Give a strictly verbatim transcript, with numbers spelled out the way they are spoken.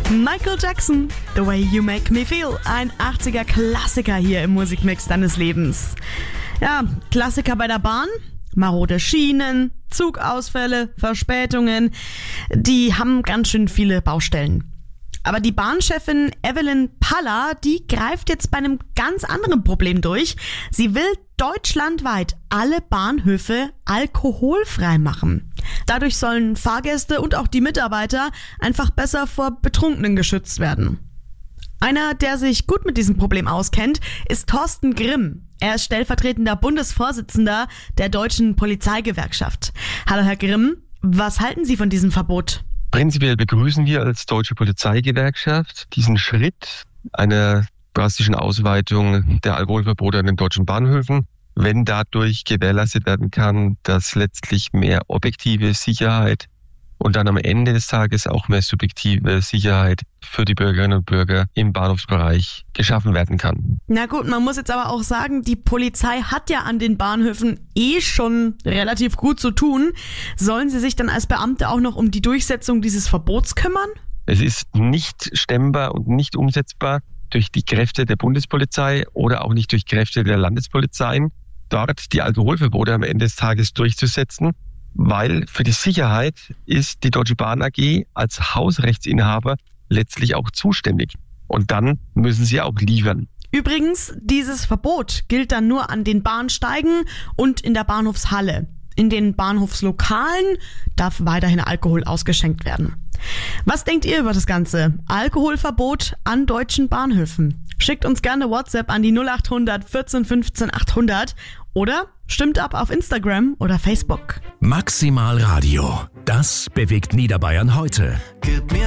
Michael Jackson, The Way You Make Me Feel, ein achtziger-Klassiker hier im Musikmix deines Lebens. Ja, Klassiker bei der Bahn, marode Schienen, Zugausfälle, Verspätungen, die haben ganz schön viele Baustellen. Aber die Bahnchefin Evelyn Paller, die greift jetzt bei einem ganz anderen Problem durch. Sie will deutschlandweit alle Bahnhöfe alkoholfrei machen. Dadurch sollen Fahrgäste und auch die Mitarbeiter einfach besser vor Betrunkenen geschützt werden. Einer, der sich gut mit diesem Problem auskennt, ist Thorsten Grimm. Er ist stellvertretender Bundesvorsitzender der Deutschen Polizeigewerkschaft. Hallo Herr Grimm, was halten Sie von diesem Verbot? Prinzipiell begrüßen wir als Deutsche Polizeigewerkschaft diesen Schritt einer drastischen Ausweitung der Alkoholverbote an den deutschen Bahnhöfen, wenn dadurch gewährleistet werden kann, dass letztlich mehr objektive Sicherheit und dann am Ende des Tages auch mehr subjektive Sicherheit für die Bürgerinnen und Bürger im Bahnhofsbereich geschaffen werden kann. Na gut, man muss jetzt aber auch sagen, die Polizei hat ja an den Bahnhöfen eh schon relativ gut zu tun. Sollen sie sich dann als Beamte auch noch um die Durchsetzung dieses Verbots kümmern? Es ist nicht stemmbar und nicht umsetzbar durch die Kräfte der Bundespolizei oder auch nicht durch Kräfte der Landespolizeien, dort die Alkoholverbote am Ende des Tages durchzusetzen. Weil für die Sicherheit ist die Deutsche Bahn A G als Hausrechtsinhaber letztlich auch zuständig. Und dann müssen sie auch liefern. Übrigens, dieses Verbot gilt dann nur an den Bahnsteigen und in der Bahnhofshalle. In den Bahnhofslokalen darf weiterhin Alkohol ausgeschenkt werden. Was denkt ihr über das Ganze? Alkoholverbot an deutschen Bahnhöfen? Schickt uns gerne WhatsApp an die null acht hundert vierzehn fünfzehn achthundert oder stimmt ab auf Instagram oder Facebook. Maximal Radio, das bewegt Niederbayern heute. Gib mir